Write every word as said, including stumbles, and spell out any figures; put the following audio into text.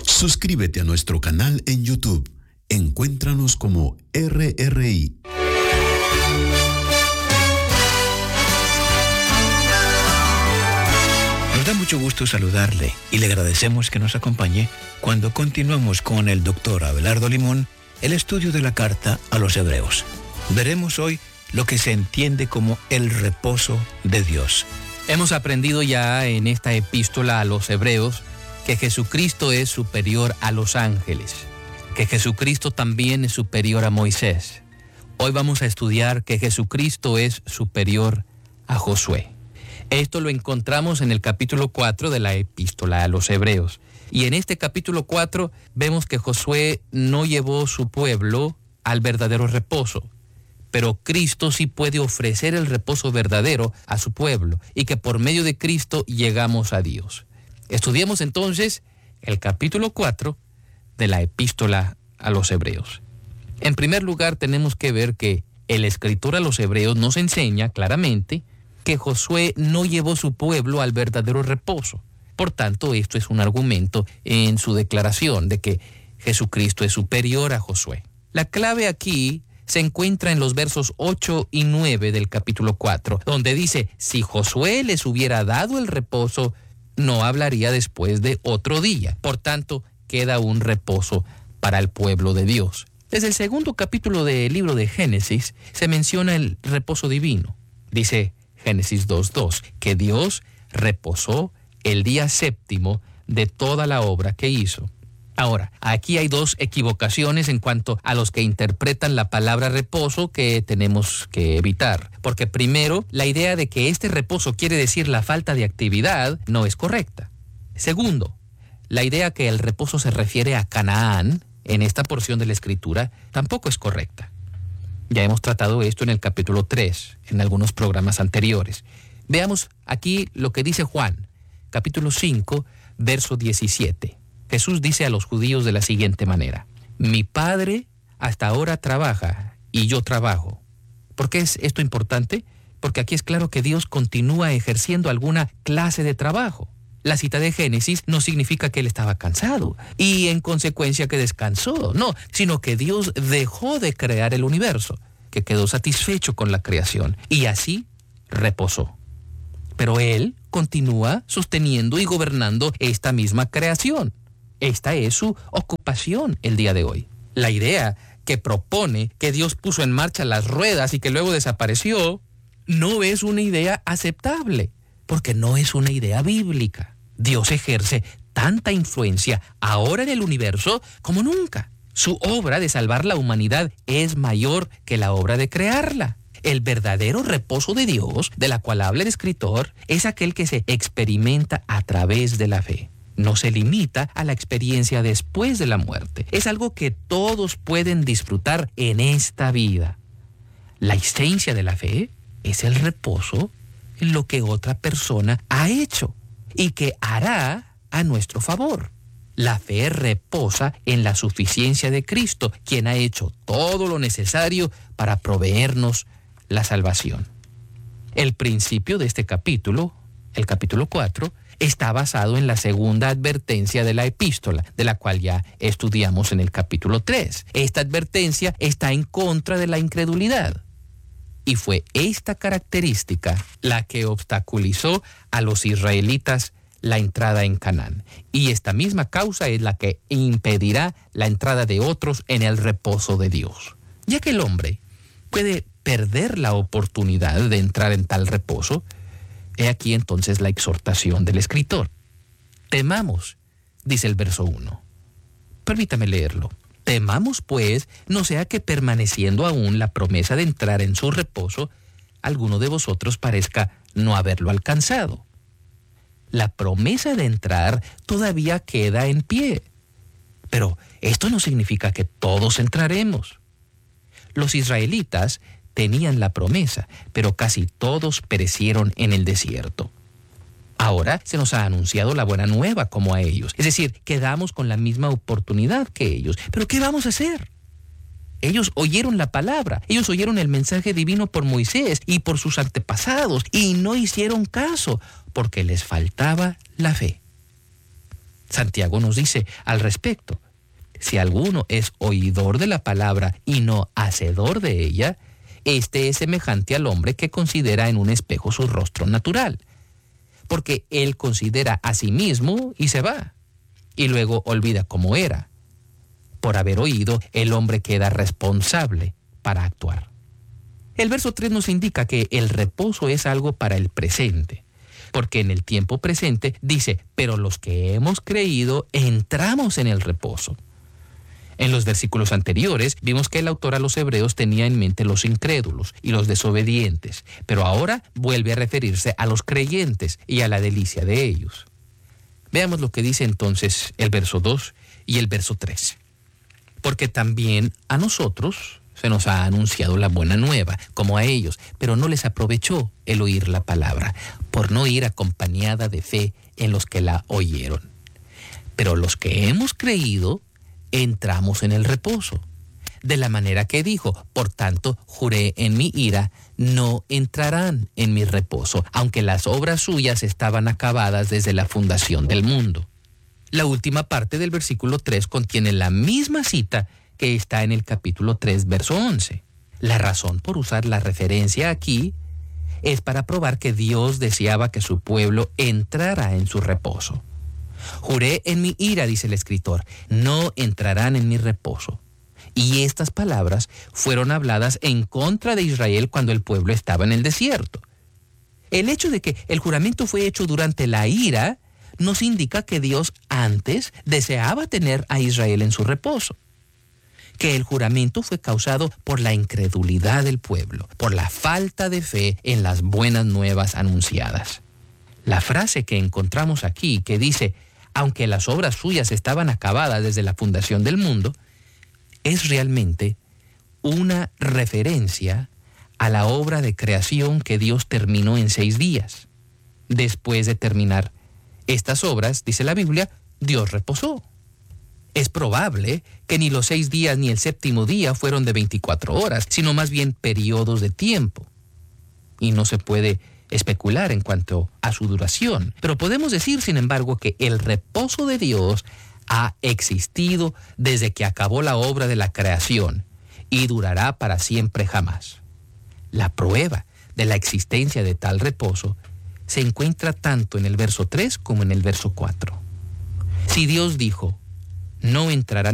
Suscríbete a nuestro canal en YouTube. Encuéntranos como R R I. Nos da mucho gusto saludarle y le agradecemos que nos acompañe cuando continuamos con el doctor Abelardo Limón el estudio de la carta a los Hebreos. Veremos hoy lo que se entiende como el reposo de Dios. Hemos aprendido ya en esta epístola a los Hebreos que Jesucristo es superior a los ángeles, que Jesucristo también es superior a Moisés. Hoy vamos a estudiar que Jesucristo es superior a Josué. Esto lo encontramos en el capítulo cuatro de la epístola a los Hebreos. Y en este capítulo cuatro vemos que Josué no llevó su pueblo al verdadero reposo, pero Cristo sí puede ofrecer el reposo verdadero a su pueblo y que por medio de Cristo llegamos a Dios. Estudiemos entonces el capítulo cuatro de la epístola a los Hebreos. En primer lugar, tenemos que ver que el escritor a los Hebreos nos enseña claramente que Josué no llevó su pueblo al verdadero reposo. Por tanto, esto es un argumento en su declaración de que Jesucristo es superior a Josué. La clave aquí se encuentra en los versos ocho y nueve del capítulo cuatro, donde dice, si Josué les hubiera dado el reposo, no hablaría después de otro día. Por tanto, queda un reposo para el pueblo de Dios. Desde el segundo capítulo del libro de Génesis se menciona el reposo divino. Dice Génesis dos dos, que Dios reposó el día séptimo de toda la obra que hizo. Ahora, aquí hay dos equivocaciones en cuanto a los que interpretan la palabra reposo que tenemos que evitar. Porque primero, la idea de que este reposo quiere decir la falta de actividad no es correcta. Segundo, la idea que el reposo se refiere a Canaán en esta porción de la Escritura tampoco es correcta. Ya hemos tratado esto en el capítulo tres, en algunos programas anteriores. Veamos aquí lo que dice Juan, capítulo cinco, verso diecisiete. Jesús dice a los judíos de la siguiente manera: mi Padre hasta ahora trabaja y yo trabajo. ¿Por qué es esto importante? Porque aquí es claro que Dios continúa ejerciendo alguna clase de trabajo. La cita de Génesis no significa que él estaba cansado y en consecuencia que descansó, no, sino que Dios dejó de crear el universo, que quedó satisfecho con la creación y así reposó. Pero él continúa sosteniendo y gobernando esta misma creación. Esta es su ocupación el día de hoy. La idea que propone que Dios puso en marcha las ruedas y que luego desapareció no es una idea aceptable, porque no es una idea bíblica. Dios ejerce tanta influencia ahora en el universo como nunca. Su obra de salvar la humanidad es mayor que la obra de crearla. El verdadero reposo de Dios, de la cual habla el escritor, es aquel que se experimenta a través de la fe. No se limita a la experiencia después de la muerte. Es algo que todos pueden disfrutar en esta vida. La esencia de la fe es el reposo en lo que otra persona ha hecho y que hará a nuestro favor. La fe reposa en la suficiencia de Cristo, quien ha hecho todo lo necesario para proveernos la salvación. El principio de este capítulo, el capítulo cuatro, está basado en la segunda advertencia de la epístola, de la cual ya estudiamos en el capítulo tres. Esta advertencia está en contra de la incredulidad. Y fue esta característica la que obstaculizó a los israelitas la entrada en Canaán. Y esta misma causa es la que impedirá la entrada de otros en el reposo de Dios. Ya que el hombre puede perder la oportunidad de entrar en tal reposo, he aquí entonces la exhortación del escritor. Temamos, dice el verso uno. Permítame leerlo. Temamos, pues, no sea que permaneciendo aún la promesa de entrar en su reposo, alguno de vosotros parezca no haberlo alcanzado. La promesa de entrar todavía queda en pie. Pero esto no significa que todos entraremos. Los israelitas tenían la promesa, pero casi todos perecieron en el desierto. Ahora se nos ha anunciado la buena nueva como a ellos. Es decir, quedamos con la misma oportunidad que ellos. ¿Pero qué vamos a hacer? Ellos oyeron la palabra, ellos oyeron el mensaje divino por Moisés y por sus antepasados y no hicieron caso porque les faltaba la fe. Santiago nos dice al respecto: si alguno es oidor de la palabra y no hacedor de ella, este es semejante al hombre que considera en un espejo su rostro natural, porque él considera a sí mismo y se va, y luego olvida cómo era. Por haber oído, el hombre queda responsable para actuar. El verso tres nos indica que el reposo es algo para el presente, porque en el tiempo presente dice: pero los que hemos creído entramos en el reposo. En los versículos anteriores vimos que el autor a los hebreos tenía en mente los incrédulos y los desobedientes, pero ahora vuelve a referirse a los creyentes y a la delicia de ellos. Veamos lo que dice entonces el verso dos y el verso tres. Porque también a nosotros se nos ha anunciado la buena nueva, como a ellos, pero no les aprovechó el oír la palabra, por no ir acompañada de fe en los que la oyeron. Pero los que hemos creído, entramos en el reposo. De la manera que dijo: por tanto, juré en mi ira, no entrarán en mi reposo, aunque las obras suyas estaban acabadas desde la fundación del mundo. La última parte del versículo tres contiene la misma cita que está en el capítulo tres, verso once. La razón por usar la referencia aquí es para probar que Dios deseaba que su pueblo entrara en su reposo. Juré en mi ira, dice el escritor, no entrarán en mi reposo. Y estas palabras fueron habladas en contra de Israel cuando el pueblo estaba en el desierto. El hecho de que el juramento fue hecho durante la ira nos indica que Dios antes deseaba tener a Israel en su reposo. Que el juramento fue causado por la incredulidad del pueblo, por la falta de fe en las buenas nuevas anunciadas. La frase que encontramos aquí, que dice: aunque las obras suyas estaban acabadas desde la fundación del mundo, es realmente una referencia a la obra de creación que Dios terminó en seis días. Después de terminar estas obras, dice la Biblia, Dios reposó. Es probable que ni los seis días ni el séptimo día fueron de veinticuatro horas, sino más bien periodos de tiempo. Y no se puede especular en cuanto a su duración, pero podemos decir, sin embargo, que el reposo de Dios ha existido desde que acabó la obra de la creación y durará para siempre jamás. La prueba de la existencia de tal reposo se encuentra tanto en el verso tres como en el verso cuatro. Si Dios dijo: no entrarán